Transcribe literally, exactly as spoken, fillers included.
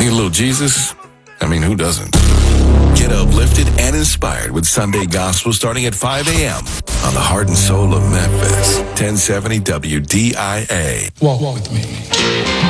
Need a little Jesus? I mean, who doesn't? Get uplifted and inspired with Sunday Gospel starting at five a.m. on the Heart and Soul of Memphis. ten seventy W D I A. Walk with me.